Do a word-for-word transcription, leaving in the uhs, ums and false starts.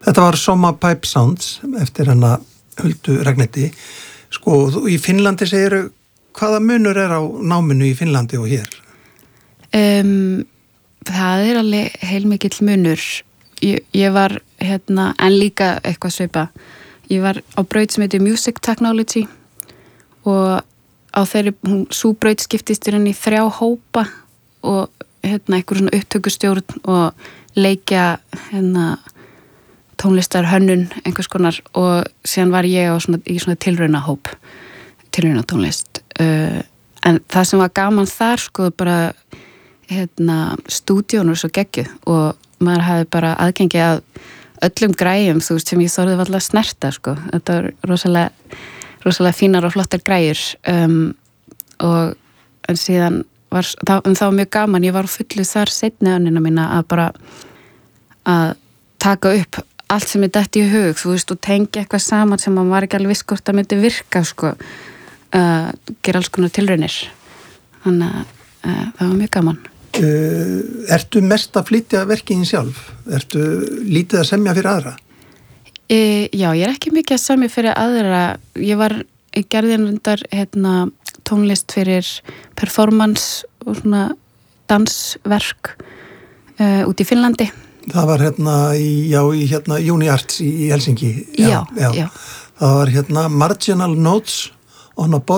Þetta var Soma Pipe Sounds eftir hana Huldu Ragnhildi. Sko, í Finnlandi segir, hvaða munur er á náminu í Finnlandi og hér? Um, það er alveg heilmikill munur. Ég, ég var, hérna, en líka eitthvað svipa. Ég var á braut sem heitir Music Technology og á þeirri, hún, sú braut skiptist í henni í þrjá hópa og hérna einhver svona upptökustjórn og leikja hérna tónlistar hönnun einhvers konar og síðan var ég á svona, í svona tilraunahóp, tilraunatónlist. Uh, en það sem var gaman þar sko bara hérna stúdíón og svo geggjuð og maður hafði bara aðgengi að öllum græjum, þú veist, sem ég þorði alltaf að snerta, sko. Þetta var rosalega, rosalega fínar og flottar græjur um, og en síðan var, það, en það var mjög gaman, ég var fullu þar seinni önnina mína að bara að taka upp allt sem er dætt í hug, þú veist, og tengja eitthvað saman sem maður var ekki alveg viss hvort það myndi virka, sko, uh, gera alls konar tilraunir. Þannig að uh, það var mjög gaman. Uh, ertu mest að flytja verkin sjálf? Ertu lítið að semja fyrir aðra? E, já, ég er ekki mikið að semja fyrir aðra. Ég var, ég gerði undar hérna, tónlist fyrir performance og svona dansverk uh, út í Finnlandi. Það var hérna í, já, í hérna Uni Arts í Helsinki. Já, já. já. Það var hérna Marginal Notes on a